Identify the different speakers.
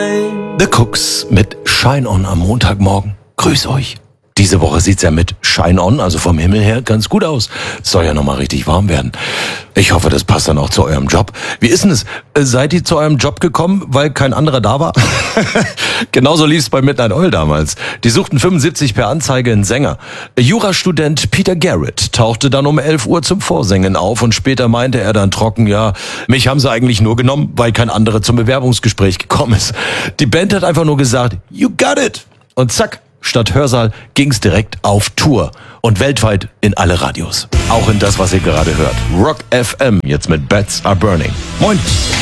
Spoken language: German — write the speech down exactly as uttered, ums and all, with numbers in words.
Speaker 1: The Cooks mit Shine On am Montagmorgen. Grüß euch. Diese Woche sieht's ja mit Shine On, also vom Himmel her, ganz gut aus. Es soll ja nochmal richtig warm werden. Ich hoffe, das passt dann auch zu eurem Job. Wie ist denn es? Seid ihr zu eurem Job gekommen, weil kein anderer da war? Genauso lief's bei Midnight Oil damals. Die suchten fünfundsiebzig per Anzeige einen Sänger. Jurastudent Peter Garrett tauchte dann um elf Uhr zum Vorsingen auf und später meinte er dann trocken, ja, mich haben sie eigentlich nur genommen, weil kein anderer zum Bewerbungsgespräch gekommen ist. Die Band hat einfach nur gesagt, you got it. Und zack. Statt Hörsaal ging's direkt auf Tour und weltweit in alle Radios. Auch in das, was ihr gerade hört. Rock F M, jetzt mit Bats Are Burning. Moin!